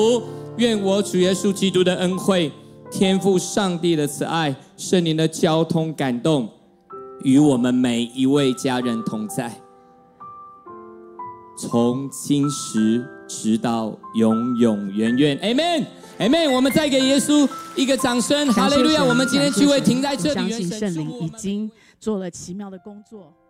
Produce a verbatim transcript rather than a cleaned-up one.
愿我主耶稣基督的恩惠、天父上帝的慈爱、圣灵的交通感动，与我们每一位家人同在，从今时直到永永远远。Amen。Amen， 我们再给耶稣一个掌声，哈利路亚！我们今天聚会停在这里， 相信圣灵已经做了奇妙的工作。